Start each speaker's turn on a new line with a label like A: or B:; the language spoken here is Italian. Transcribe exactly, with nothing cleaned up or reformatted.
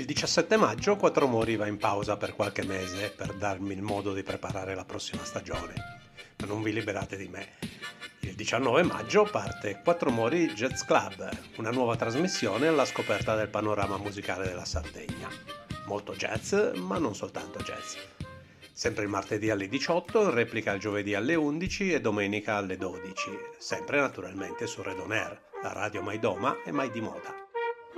A: Il diciassette maggio Quattro Mori va in pausa per qualche mese per darmi il modo di preparare la prossima stagione. Ma non vi liberate di me. Il diciannove maggio parte Quattro Mori Jazz Club, una nuova trasmissione alla scoperta del panorama musicale della Sardegna. Molto jazz, ma non soltanto jazz. Sempre il martedì alle diciotto, in replica il giovedì alle undici e domenica alle dodici. Sempre naturalmente su Red On Air, la radio mai doma e mai di moda.